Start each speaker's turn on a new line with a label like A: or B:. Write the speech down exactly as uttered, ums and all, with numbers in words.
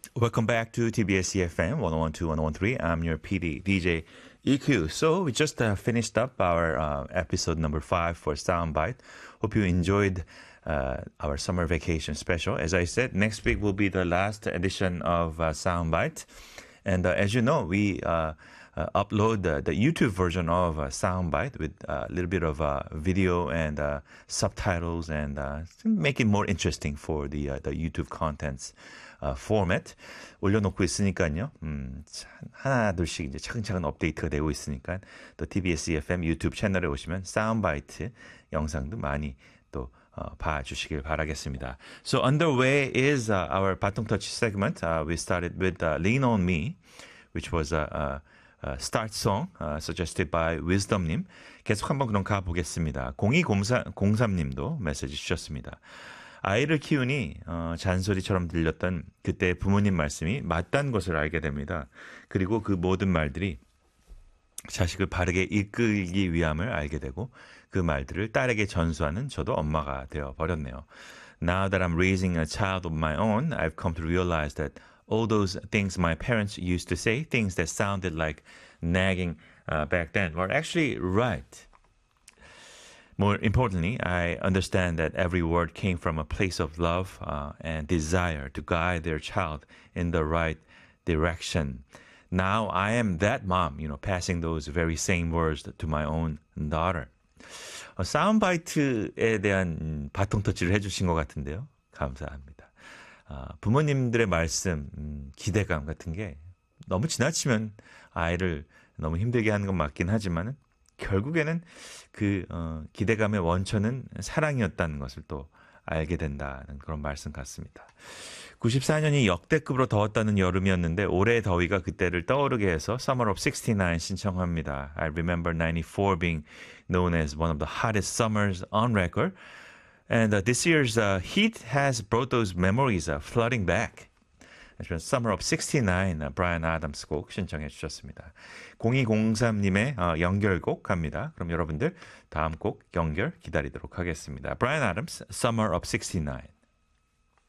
A: Welcome back to T B S E F M one oh one two, one oh one three. I'm your P D, D J E Q. So we just uh, finished up our uh, episode number five for Soundbite. Hope you enjoyed uh, our summer vacation special. As I said, next week will be the last edition of uh, Soundbite. And uh, as you know, we uh, uh, upload the, the YouTube version of uh, Soundbite with a little bit of uh, video and uh, subtitles and uh, make it more interesting for the, uh, the YouTube contents. 어, 포맷 올려놓고 있으니까요. 음, 하나 둘씩 이제 차근차근 업데이트가 되고 있으니까 또 티비에스 이에프엠 유튜브 채널에 오시면 사운드바이트 영상도 많이 또 어, 봐주시길 바라겠습니다. So underway is uh, our 바통 터치 segment. Uh, we started with uh, Lean on Me, which was a, a, a start song uh, suggested by Wisdom님. 계속 한번 그럼 가보겠습니다. 공이공삼님도 메시지 주셨습니다. 아이를 키우니 어, 잔소리처럼 들렸던 그때 부모님 말씀이 맞다는 것을 알게 됩니다. 그리고 그 모든 말들이 자식을 바르게 이끌기 위함을 알게 되고 그 말들을 딸에게 전수하는 저도 엄마가 되어버렸네요. Now that I'm raising a child of my own, I've come to realize that all those things my parents used to say, things that sounded like nagging uh, back then, were actually right. More importantly, I understand that every word came from a place of love uh, and desire to guide their child in the right direction. Now I am that mom, you know, passing those very same words to my own daughter. 어, 사운드바이트에 대한 바통 터치를 해주신 것 같은데요. 감사합니다. 어, 부모님들의 말씀, 음, 기대감 같은 게 너무 지나치면 아이를 너무 힘들게 하는 건 맞긴 하지만은 결국에는 그 어, 기대감의 원천은 사랑이었다는 것을 또 알게 된다는 그런 말씀 같습니다. 구십사 년이 역대급으로 더웠다는 여름이었는데 올해의 더위가 그때를 떠오르게 해서 Summer of sixty-nine 신청합니다. I remember ninety-four being known as one of the hottest summers on record. And uh, this year's uh, heat has brought those memories uh, flooding back. Summer of sixty-nine, 브라이언 아담스 곡 신청해 주셨습니다. 공이공삼님의 어, 연결곡 갑니다. 그럼 여러분들 다음 곡 연결 기다리도록 하겠습니다. 브라이언 아담스, Summer of sixty-nine.